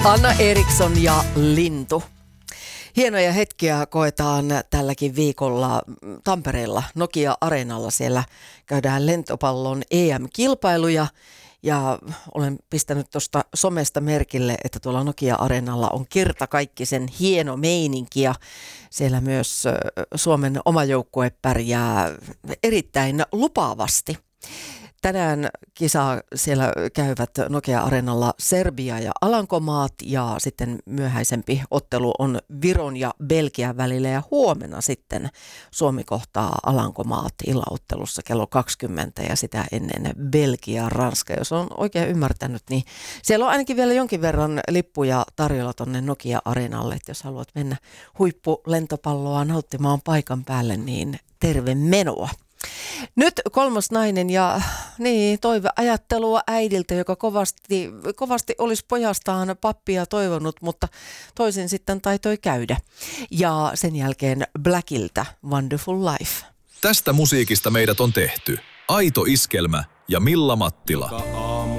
Anna Eriksson ja Lintu. Hienoja hetkiä koetaan tälläkin viikolla Tampereella Nokia-areenalla. Siellä käydään lentopallon EM-kilpailuja ja olen pistänyt tuosta somesta merkille, että tuolla Nokia-areenalla on kertakaikkisen hieno meininki ja siellä myös Suomen oma joukkue pärjää erittäin lupaavasti. Tänään kisaa siellä käyvät Nokia-areenalla Serbia ja Alankomaat ja sitten myöhäisempi ottelu on Viron ja Belgian välillä ja huomenna sitten Suomi kohtaa Alankomaat illaottelussa kello 20 ja sitä ennen Belgia Ranska. Jos on oikein ymmärtänyt, niin siellä on ainakin vielä jonkin verran lippuja tarjolla tonne Nokia-areenalle, että jos haluat mennä huippulentopalloa nauttimaan paikan päälle, niin terve menoa. Nyt kolmas nainen ja toiveajattelua äidiltä, joka kovasti olisi pojastaan pappia toivonut, mutta toisin sitten taitoi käydä. Ja sen jälkeen Blackiltä Wonderful Life. Tästä musiikista meidät on tehty Aito Iskelmä ja Milla Mattila.